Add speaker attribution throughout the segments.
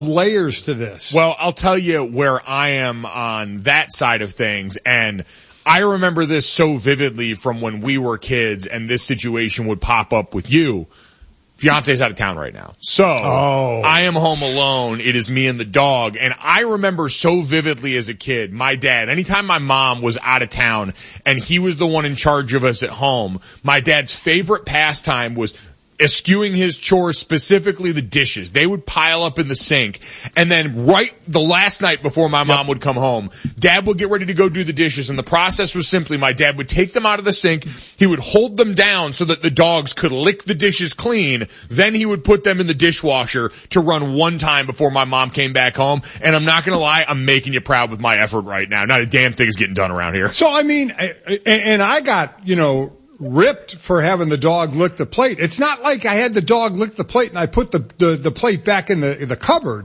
Speaker 1: layers to this.
Speaker 2: Well, I'll tell you where I am on that side of things, and I remember this so vividly from when we were kids, and this situation would pop up with you. Fiance's out of town right now. So, I am home alone. It is me and the dog. And I remember so vividly as a kid, my dad, anytime my mom was out of town and he was the one in charge of us at home, my dad's favorite pastime was eschewing his chores, specifically the dishes. They would pile up in the sink. And then right the last night before my mom would come home, Dad would get ready to go do the dishes. And the process was simply my dad would take them out of the sink. He would hold them down so that the dogs could lick the dishes clean. Then he would put them in the dishwasher to run one time before my mom came back home. And I'm not going to lie, I'm making you proud with my effort right now. Not a damn thing is getting done around here.
Speaker 1: So, I mean, and I got, ripped for having the dog lick the plate. It's not like I had the dog lick the plate and I put the plate back in the cupboard.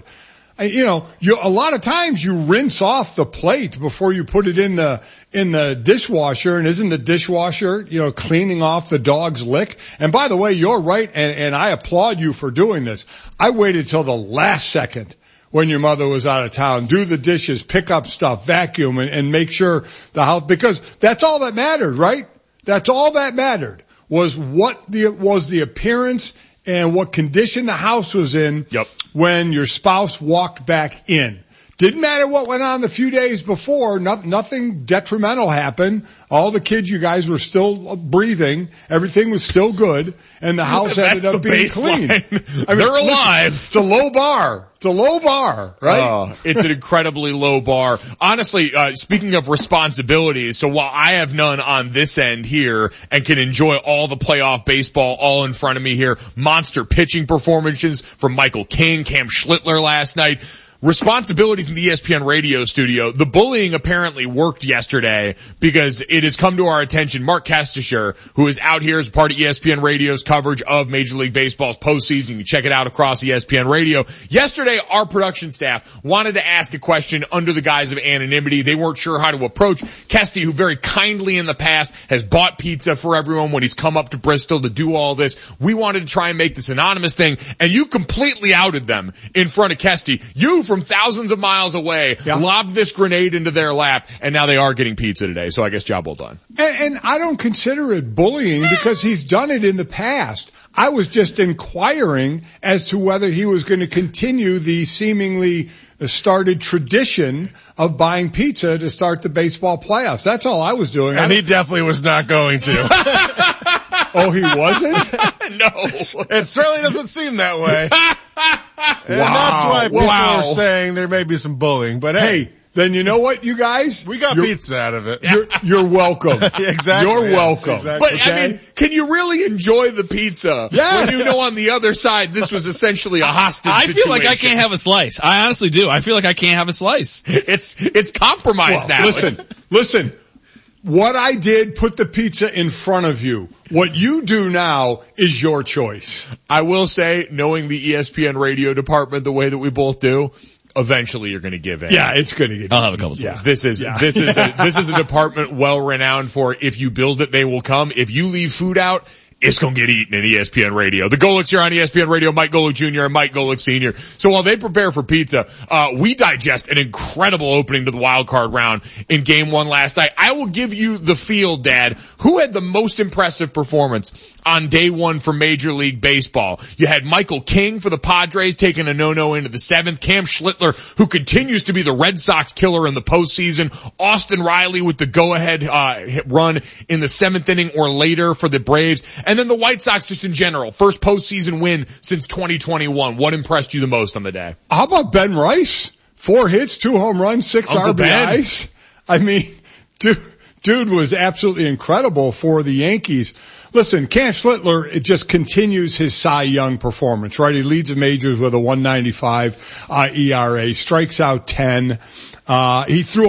Speaker 1: A lot of times you rinse off the plate before you put it in the dishwasher, and isn't the dishwasher, cleaning off the dog's lick? And by the way, you're right, and I applaud you for doing this. I waited till the last second when your mother was out of town, do the dishes, pick up stuff, vacuum, and make sure the house, because that's all that mattered, right? That's all that mattered was was the appearance and what condition the house was in when your spouse walked back in. Didn't matter what went on the few days before. Nothing detrimental happened. All the kids, you guys were still breathing. Everything was still good. And the house ended up being clean.
Speaker 2: They're alive.
Speaker 1: It's a low bar. It's a low bar, right?
Speaker 2: It's an incredibly low bar. Honestly, speaking of responsibilities, so while I have none on this end here and can enjoy all the playoff baseball all in front of me here, monster pitching performances from Michael King, Cam Schlittler last night, responsibilities in the ESPN radio studio. The bullying apparently worked yesterday because it has come to our attention. Mark Kestisher, who is out here as part of ESPN radio's coverage of Major League Baseball's postseason. You can check it out across ESPN radio. Yesterday, our production staff wanted to ask a question under the guise of anonymity. They weren't sure how to approach Kesty, who very kindly in the past has bought pizza for everyone when he's come up to Bristol to do all this. We wanted to try and make this anonymous thing, and you completely outed them in front of Kesty. You from thousands of miles away, lobbed this grenade into their lap, and now they are getting pizza today. So I guess job well done.
Speaker 1: And I don't consider it bullying because he's done it in the past. I was just inquiring as to whether he was going to continue the seemingly started tradition of buying pizza to start the baseball playoffs. That's all I was doing.
Speaker 3: And he definitely was not going to.
Speaker 1: Oh, he wasn't?
Speaker 2: No.
Speaker 3: It certainly doesn't seem that way. And that's why people are saying there may be some bullying. But hey,
Speaker 1: then you know what, you guys?
Speaker 3: We got pizza out of it.
Speaker 1: You're welcome.
Speaker 3: Exactly.
Speaker 1: You're welcome.
Speaker 3: Exactly.
Speaker 2: But, I mean, can you really enjoy the pizza when you know on the other side this was essentially a hostage situation?
Speaker 4: I feel like I can't have a slice. I honestly do. I feel like I can't have a slice.
Speaker 2: It's compromised now.
Speaker 1: Listen. What I did, put the pizza in front of you. What you do now is your choice.
Speaker 2: I will say, knowing the ESPN radio department the way that we both do, eventually you're going to give in.
Speaker 1: Yeah, it's going to get.
Speaker 4: I'll have a couple slices.
Speaker 2: This is a department well renowned for if you build it, they will come. If you leave food out, it's going to get eaten in ESPN radio. The Golics here on ESPN radio, Mike Golic Jr. and Mike Golic Sr. So while they prepare for pizza, we digest an incredible opening to the wild card round in game one last night. I will give you the field, Dad. Who had the most impressive performance on day one for Major League Baseball? You had Michael King for the Padres taking a no-no into the seventh. Cam Schlittler, who continues to be the Red Sox killer in the postseason. Austin Riley with the go-ahead run in the seventh inning or later for the Braves. And then the White Sox just in general. First postseason win since 2021. What impressed you the most on the day?
Speaker 1: How about Ben Rice? 4 hits, 2 home runs, 6
Speaker 2: Uncle
Speaker 1: RBIs.
Speaker 2: Ben.
Speaker 1: I mean, dude was absolutely incredible for the Yankees. Listen, Cam Schlittler, it just continues his Cy Young performance, right? He leads the majors with a 1.95 ERA, strikes out 10. He threw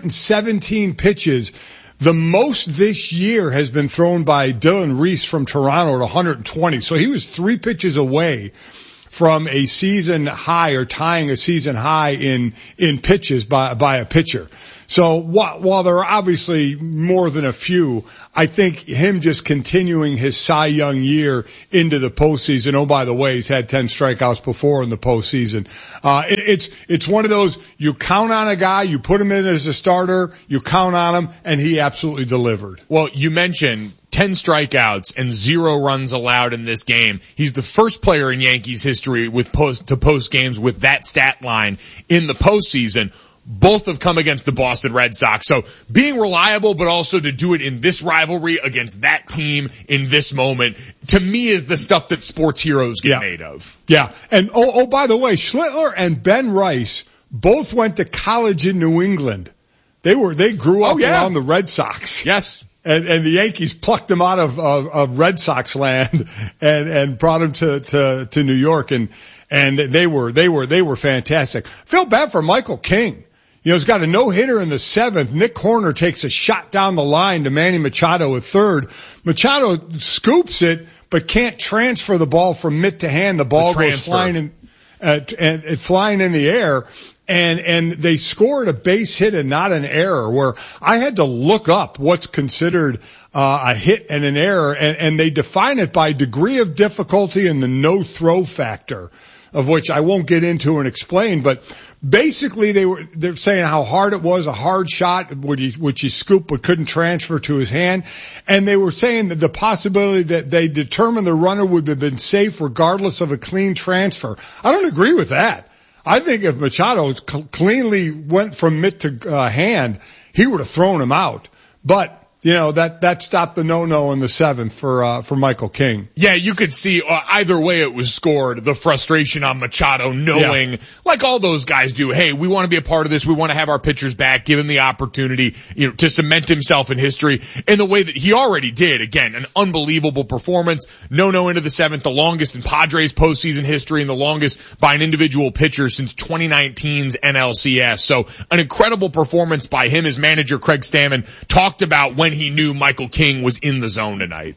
Speaker 1: 117 pitches. The most this year has been thrown by Dylan Reese from Toronto at 120. So he was 3 pitches away from a season high or tying a season high in pitches by a pitcher. So while there are obviously more than a few, I think him just continuing his Cy Young year into the postseason. Oh, by the way, he's had 10 strikeouts before in the postseason. It's one of those, you count on a guy, you put him in as a starter, you count on him, and he absolutely delivered.
Speaker 2: Well, you mentioned 10 strikeouts and 0 runs allowed in this game. He's the first player in Yankees history with post games with that stat line in the postseason. Both have come against the Boston Red Sox. So being reliable, but also to do it in this rivalry against that team in this moment, to me is the stuff that sports heroes get made of.
Speaker 1: Yeah. And by the way, Schlittler and Ben Rice both went to college in New England. They grew up around the Red Sox.
Speaker 2: Yes.
Speaker 1: And the Yankees plucked them out of Red Sox land and brought them to New York, and they were fantastic. Feel bad for Michael King. You know, he's got a no-hitter in the 7th. Nick Horner takes a shot down the line to Manny Machado at 3rd. Machado scoops it, but can't transfer the ball from mitt to hand. The ball goes flying in the air. And they scored a base hit and not an error, where I had to look up what's considered a hit and an error, and they define it by degree of difficulty and the no-throw factor, of which I won't get into and explain, but basically they're saying how hard it was, a hard shot, which he scooped but couldn't transfer to his hand, and they were saying that the possibility that they determined the runner would have been safe regardless of a clean transfer. I don't agree with that. I think if Machado cleanly went from mitt to hand, he would have thrown him out. But you know, that stopped the no-no in the 7th for Michael King.
Speaker 2: Yeah, you could see either way it was scored, the frustration on Machado knowing, like all those guys do, hey, we want to be a part of this, we want to have our pitchers back, give him the opportunity, you know, to cement himself in history in the way that he already did. Again, an unbelievable performance, no-no into the 7th, the longest in Padres postseason history and the longest by an individual pitcher since 2019's NLCS. So an incredible performance by him. His manager, Craig Stammen, talked about when he knew Michael King was in the zone tonight.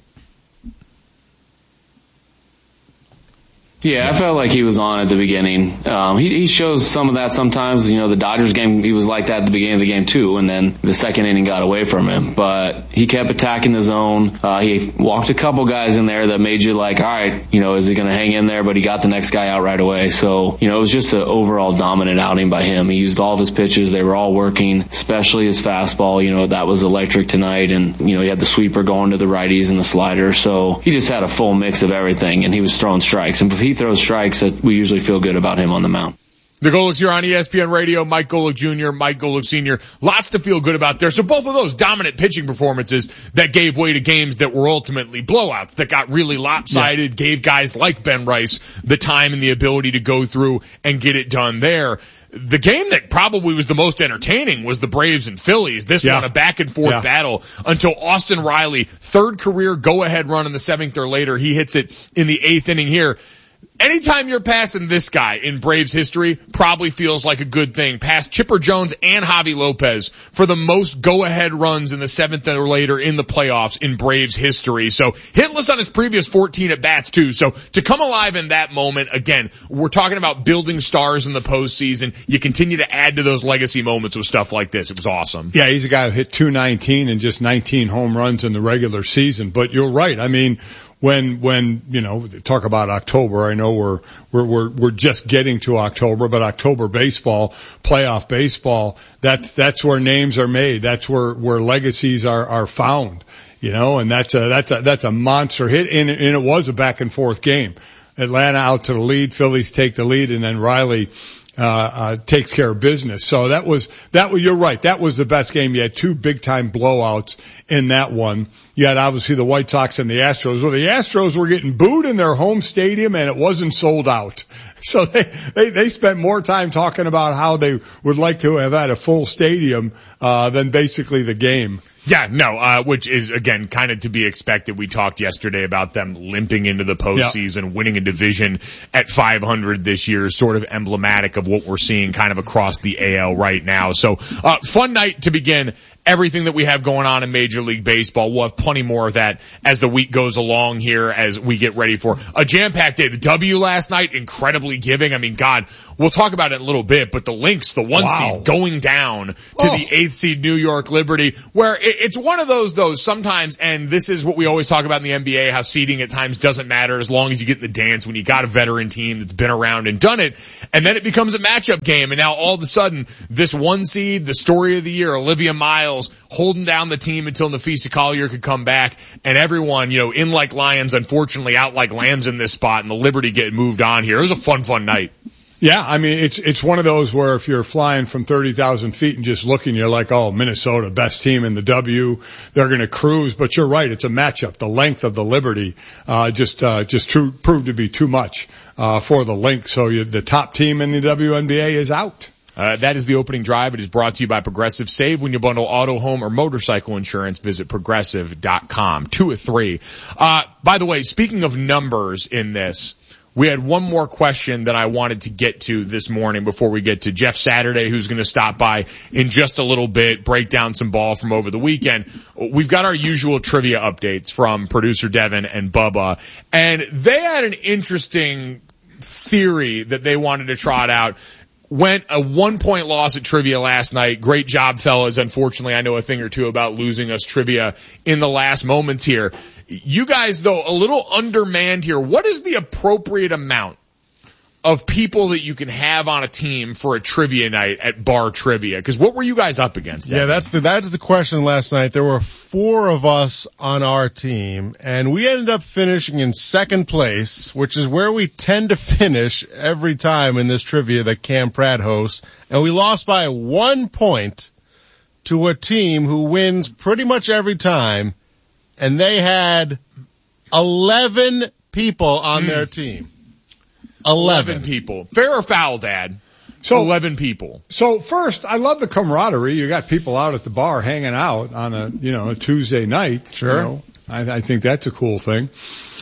Speaker 5: Yeah, I felt like he was on at the beginning. He shows some of that sometimes. You know, the Dodgers game, he was like that at the beginning of the game too, and then the second inning got away from him. But he kept attacking the zone. He walked a couple guys in there that made you like, all right, you know, is he going to hang in there? But he got the next guy out right away. So, you know, it was just an overall dominant outing by him. He used all of his pitches. They were all working, especially his fastball. You know, that was electric tonight. And, you know, he had the sweeper going to the righties and the slider. So he just had a full mix of everything, and he was throwing strikes. And if he throws strikes, that we usually feel good about him on the mound.
Speaker 2: The Golics here on ESPN Radio, Mike Golic Jr., Mike Golic Sr. Lots to feel good about there. So both of those dominant pitching performances that gave way to games that were ultimately blowouts, that got really lopsided, gave guys like Ben Rice the time and the ability to go through and get it done there. The game that probably was the most entertaining was the Braves and Phillies. This one, a back and forth battle until Austin Riley, 3rd career go-ahead run in the 7th or later. He hits it in the 8th inning here. Anytime you're passing this guy in Braves history, probably feels like a good thing. Past Chipper Jones and Javi Lopez for the most go-ahead runs in the 7th or later in the playoffs in Braves history. So hitless on his previous 14 at-bats too. So to come alive in that moment, again, we're talking about building stars in the postseason. You continue to add to those legacy moments with stuff like this. It was awesome.
Speaker 1: Yeah, he's a guy who hit .219 and just 19 home runs in the regular season. But you're right. I mean, when, you know, talk about October, I know we're just getting to October, but October baseball, playoff baseball, that's where names are made. That's where legacies are found, you know, and that's a monster hit. And it was a back and forth game. Atlanta out to the lead, Phillies take the lead, and then Riley takes care of business. So that was, you're right. That was the best game. You had 2 big time blowouts in that one. You had obviously the White Sox and the Astros. Well, the Astros were getting booed in their home stadium and it wasn't sold out. So they spent more time talking about how they would like to have had a full stadium, than basically the game.
Speaker 2: Yeah, no, which is, again, kind of to be expected. We talked yesterday about them limping into the postseason, winning a division at 500 this year, sort of emblematic of what we're seeing kind of across the AL right now. So, fun night to begin everything that we have going on in Major League Baseball. We'll have plenty more of that as the week goes along here as we get ready for a jam-packed day. The W last night, incredibly giving. I mean, God, we'll talk about it in a little bit, but the Lynx, the 1 seed, going down to the 8th seed New York Liberty, where it's one of those sometimes, and this is what we always talk about in the NBA, how seeding at times doesn't matter as long as you get in the dance when you got a veteran team that's been around and done it, and then it becomes a matchup game, and now all of a sudden, this 1 seed, the story of the year, Olivia Miles, holding down the team until Nafisa Collier could come back, and everyone, in like lions, unfortunately out like lambs in this spot, and the Liberty get moved on here. It was a fun night.
Speaker 1: Yeah, I mean, it's one of those where if you're flying from 30,000 feet and just looking, you're like, oh, Minnesota, best team in the W. They're going to cruise. But you're right. It's a matchup. The length of the Liberty, just proved to be too much, for the Lynx. So the top team in the WNBA is out.
Speaker 2: That is the opening drive. It is brought to you by Progressive. Save when you bundle auto, home, or motorcycle insurance. Visit progressive.com. 2 of 3. By the way, speaking of numbers in this, we had one more question that I wanted to get to this morning before we get to Jeff Saturday, who's going to stop by in just a little bit, break down some ball from over the weekend. We've got our usual trivia updates from producer Devin and Bubba, and they had an interesting theory that they wanted to trot out. Went a 1-point loss at trivia last night. Great job, fellas. Unfortunately, I know a thing or two about losing us trivia in the last moments here. You guys, though, a little undermanned here. What is the appropriate amount of people that you can have on a team for a trivia night at bar trivia? Because what were you guys up against?
Speaker 3: Yeah, that is the question last night. There were 4 of us on our team, and we ended up finishing in second place, which is where we tend to finish every time in this trivia that Cam Pratt hosts. And we lost by 1 point to a team who wins pretty much every time, and they had 11 people on their team. 11
Speaker 2: people. Fair or foul, Dad? So 11 people.
Speaker 1: So first, I love the camaraderie. You got people out at the bar hanging out on a Tuesday night.
Speaker 3: Sure.
Speaker 1: I think that's a cool thing.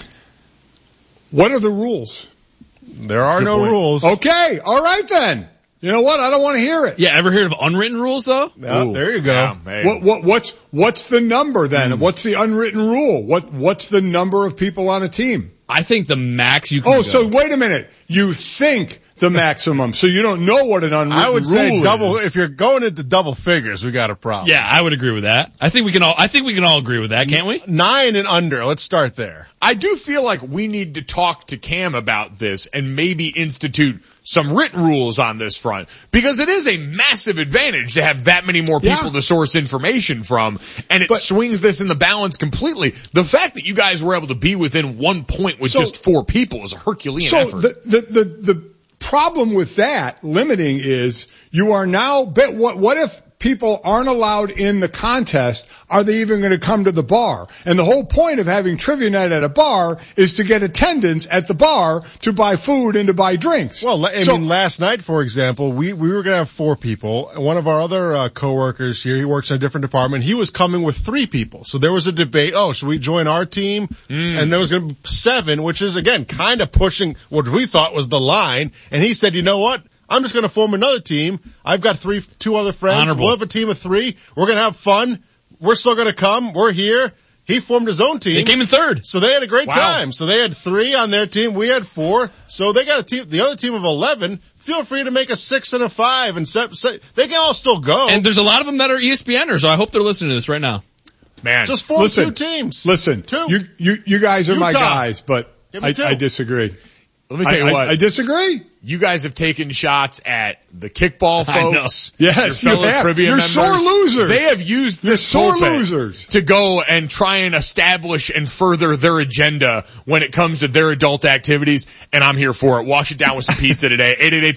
Speaker 1: What are the rules?
Speaker 3: There are no rules.
Speaker 1: Okay. All right then. You know what? I don't want to hear it.
Speaker 4: Yeah, ever heard of unwritten rules though?
Speaker 3: Oh, there you go.
Speaker 2: Yeah,
Speaker 1: what's the number then? What's the unwritten rule? What's the number of people on a team?
Speaker 4: I think the max you can go.
Speaker 1: So wait a minute. You think the maximum, so you don't know what an unwritten rule is.
Speaker 3: I would say double. If you're going into double figures, we got a problem.
Speaker 4: Yeah, I would agree with that. I think we can all agree with that, can't we?
Speaker 3: 9 and under. Let's start there.
Speaker 2: I do feel like we need to talk to Cam about this and maybe institute some written rules on this front, because it is a massive advantage to have that many more people to source information from, and it swings this in the balance completely. The fact that you guys were able to be within 1 point with just 4 people is a Herculean effort.
Speaker 1: The problem with that limiting is you are now, what if people aren't allowed in the contest? Are they even going to come to the bar? And the whole point of having trivia night at a bar is to get attendance at the bar to buy food and to buy drinks.
Speaker 3: Well, I mean, last night, for example, we were going to have 4 people. One of our other coworkers here, he works in a different department. He was coming with 3 people. So there was a debate. Oh, should we join our team? And there was going to be 7, which is again kind of pushing what we thought was the line. And he said, you know what? I'm just going to form another team. I've got 2 other friends.
Speaker 4: Honorable.
Speaker 3: We'll have a team of 3. We're going to have fun. We're still going to come. We're here. He formed his own team.
Speaker 4: They came in third.
Speaker 3: So they had a great time. So they had 3 on their team. We had 4. So they got a team, the other team of 11. Feel free to make a 6 and a 5 and they can all still go.
Speaker 4: And there's a lot of them that are ESPNers, so I hope they're listening to this right now.
Speaker 2: Man.
Speaker 3: Just form 2 teams.
Speaker 1: Listen,
Speaker 3: 2.
Speaker 1: You guys are
Speaker 3: Utah.
Speaker 1: my guys, but I disagree.
Speaker 2: Let me tell you what.
Speaker 1: I disagree.
Speaker 2: You guys have taken shots at the kickball folks.
Speaker 1: Yes,
Speaker 2: your
Speaker 1: you
Speaker 2: fellow
Speaker 1: have.
Speaker 2: trivia
Speaker 1: You're
Speaker 2: members.
Speaker 1: sore losers.
Speaker 2: They have used this
Speaker 1: sore
Speaker 2: pulpit
Speaker 1: losers
Speaker 2: to go and try and establish and further their agenda when it comes to their adult activities, and I'm here for it. Wash it down with some pizza today.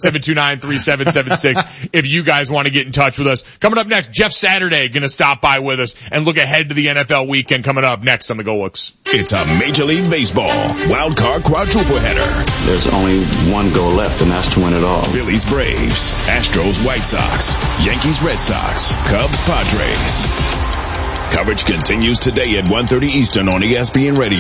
Speaker 2: 888-729-3776 if you guys want to get in touch with us. Coming up next, Jeff Saturday going to stop by with us and look ahead to the NFL weekend coming up next on the Go Looks.
Speaker 6: It's a Major League Baseball wild card quadruple header.
Speaker 7: There's only one goal left, and that's to win it all.
Speaker 6: Phillies, Braves, Astros, White Sox, Yankees, Red Sox, Cubs, Padres. Coverage continues today at 1:30 Eastern on ESPN Radio.